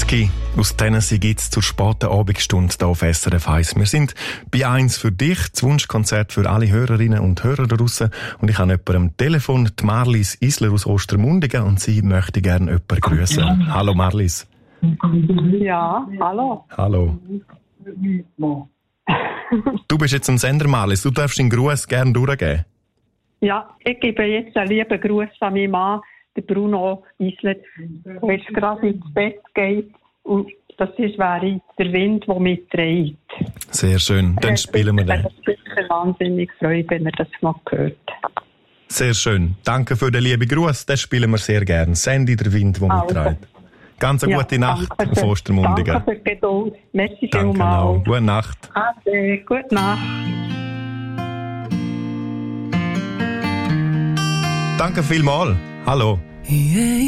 Lucky aus Tennessee gibt's zur späten Abendstunde hier auf SRF 1. Wir sind bei «Eins für dich», das Wunschkonzert für alle Hörerinnen und Hörer da draussen. Und ich habe jemanden am Telefon, die Marlies Isler aus Ostermundigen, und sie möchte gerne jemanden grüßen. Hallo Marlies. Ja, hallo. Hallo. Du bist jetzt am Sender, Marlies. Du darfst den Gruß gerne durchgeben. Ja, ich gebe jetzt einen lieben Gruß an meinen Mann, der Bruno Isler, der jetzt gerade ins Bett geht. Und das wäre der Wind, der mitträgt. Sehr schön, dann spielen wir den. Ich bin wahnsinnig freut, wenn er das noch hört. Sehr schön, danke für den lieben Gruß, das spielen wir sehr gerne. Sandy, der Wind, der mitträgt. Ganz eine gute Nacht auf Ostermundigen. Danke für die Geduld. Merci vielmals. Danke auch. Gute Nacht. Ade, gute Nacht. Danke vielmals. Hallo.